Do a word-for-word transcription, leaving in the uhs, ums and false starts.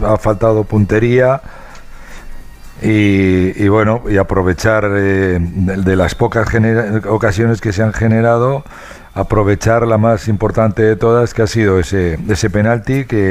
ha faltado puntería. Y, y bueno, y aprovechar eh, de, de las pocas genera- ocasiones que se han generado, aprovechar la más importante de todas, que ha sido ese, ese penalti que